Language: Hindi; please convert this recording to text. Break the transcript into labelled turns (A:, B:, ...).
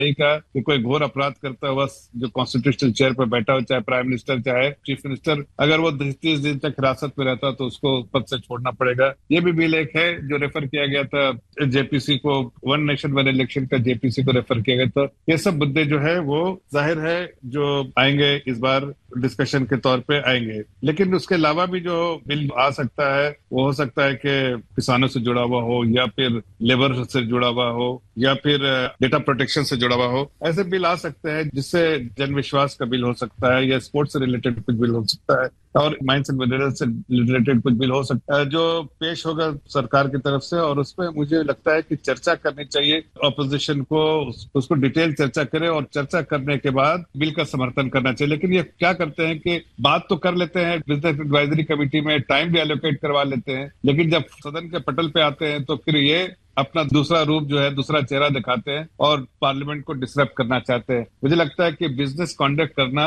A: का कि कोई घोर अपराध करता हुआ जो कॉन्स्टिट्यूशनल चेयर पर बैठा हो, चाहे प्राइम मिनिस्टर चाहे चीफ मिनिस्टर, अगर वो 30 दिन तक हिरासत में रहता तो उसको पद से छोड़ना पड़ेगा। ये भी बिल एक है जो रेफर किया गया था जेपीसी को, वन नेशन वन इलेक्शन का जेपीसी को रेफर किया गया। तो ये सब मुद्दे जो है वो जाहिर है जो आएंगे इस बार डिस्कशन के तौर पे आएंगे। लेकिन उसके अलावा भी जो बिल आ सकता है वो हो सकता है कि किसानों से जुड़ा हुआ हो, या फिर लेबर से जुड़ा हुआ हो, या फिर डेटा प्रोटेक्शन से जुड़ा हुआ हो। ऐसे बिल आ सकते हैं जिससे जन विश्वास का बिल हो सकता है, या स्पोर्ट्स से रिलेटेड कुछ बिल हो सकता है, और माइंस एंड मिनरल्स से रिलेटेड कुछ बिल हो सकता है जो पेश होगा सरकार की तरफ से। और उसमें मुझे लगता है कि चर्चा करनी चाहिए ऑपोजिशन को, उसको डिटेल चर्चा करे, और चर्चा करने के बाद बिल का समर्थन करना चाहिए। लेकिन ये क्या करते हैं कि बात तो कर लेते हैं, बिजनेस एडवाइजरी कमेटी में टाइम भी एलोकेट करवा लेते हैं, लेकिन जब सदन के पटल पे आते हैं तो फिर ये अपना दूसरा रूप जो है, दूसरा चेहरा दिखाते हैं और पार्लियामेंट को डिसरप्ट करना चाहते हैं। मुझे लगता है कि बिजनेस कॉन्डक्ट करना